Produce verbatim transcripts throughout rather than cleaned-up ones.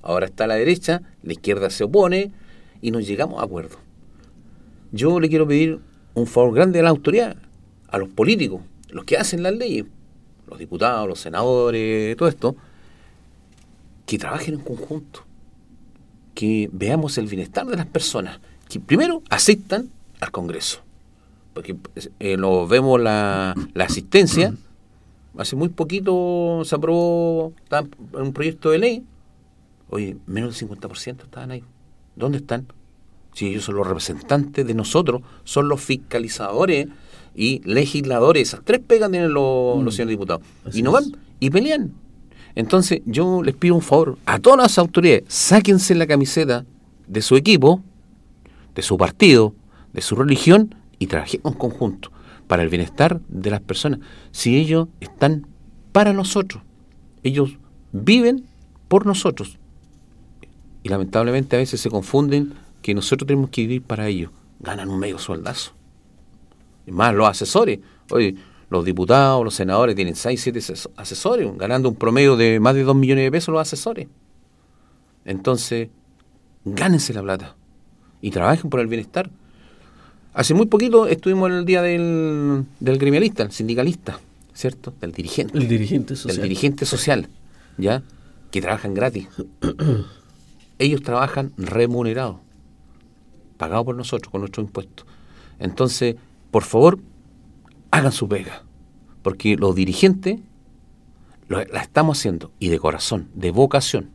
ahora está la derecha, la izquierda se opone y nos llegamos a acuerdo. Yo le quiero pedir un favor grande a la autoridad, a los políticos, los que hacen las leyes, los diputados, los senadores, todo esto, que trabajen en conjunto, que veamos el bienestar de las personas, que primero asistan al Congreso, porque eh, lo vemos la, la asistencia. Hace muy poquito se aprobó un proyecto de ley. Oye, menos del cincuenta por ciento estaban ahí. ¿Dónde están? Si ellos son los representantes de nosotros, son los fiscalizadores y legisladores. Esas tres pegas tienen los, mm. los señores diputados. Así y no van, y pelean. Entonces, yo les pido un favor a todas las autoridades, sáquense la camiseta de su equipo, de su partido, de su religión, y trabajemos en conjunto para el bienestar de las personas. Si ellos están para nosotros, ellos viven por nosotros. Y lamentablemente a veces se confunden que nosotros tenemos que vivir para ellos. Ganan un medio sueldazo. Y más los asesores. Oye, los diputados, los senadores tienen seis, siete asesores, ganando un promedio de más de dos millones de pesos los asesores. Entonces, gánense la plata y trabajen por el bienestar. Hace muy poquito estuvimos en el día del, del gremialista, el sindicalista, ¿cierto? Del dirigente. El dirigente social. Del dirigente social, ¿ya? Que trabajan gratis. Ellos trabajan remunerados, pagados por nosotros, con nuestros impuestos. Entonces, por favor, hagan su pega, porque los dirigentes lo, la estamos haciendo, y de corazón, de vocación.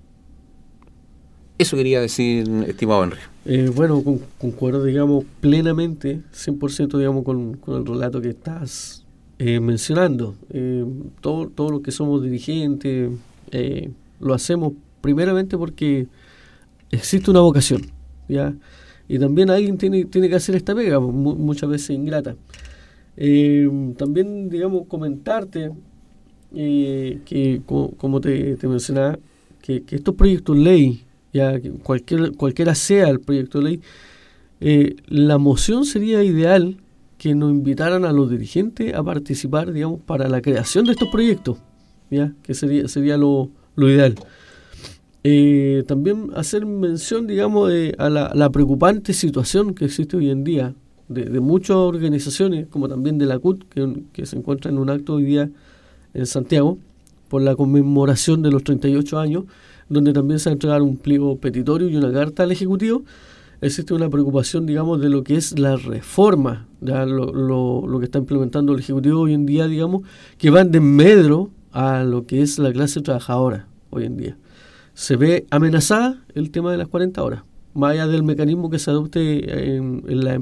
Eso quería decir, estimado Henry. Eh, bueno, con, concuerdo, digamos, plenamente, cien por ciento, digamos, con, con el relato que estás eh, mencionando. Eh, todo, todo lo que somos dirigentes, eh, lo hacemos primeramente porque existe una vocación, ¿ya? Y también alguien tiene, tiene que hacer esta pega, mu- muchas veces ingrata. Eh, también, digamos, comentarte eh, que, como, como te, te mencionaba, que, que estos proyectos ley, ya que cualquier, cualquiera sea el proyecto de ley, eh, la moción sería ideal que nos invitaran a los dirigentes a participar, digamos, para la creación de estos proyectos, ya que sería, sería lo, lo ideal. Eh, también hacer mención, digamos, de, a la, la preocupante situación que existe hoy en día de, de muchas organizaciones, como también de la C U T, que, que se encuentra en un acto hoy día en Santiago por la conmemoración de los treinta y ocho años, donde también se va a entregar un pliego petitorio y una carta al Ejecutivo. Existe una preocupación, digamos, de lo que es la reforma, ya lo, lo, lo que está implementando el Ejecutivo hoy en día, digamos, que va en desmedro a lo que es la clase trabajadora hoy en día. Se ve amenazada el tema de las cuarenta horas, más allá del mecanismo que se adopte en, en la